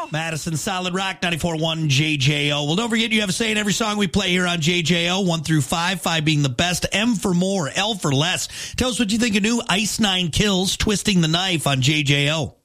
Madison, Solid Rock, 94.1 JJO. Well, don't forget you have a say in every song we play here on JJO, 1 through 5, 5 being the best, M for more, L for less. Tell us what you think of new Ice Nine Kills, Twisting the Knife on JJO.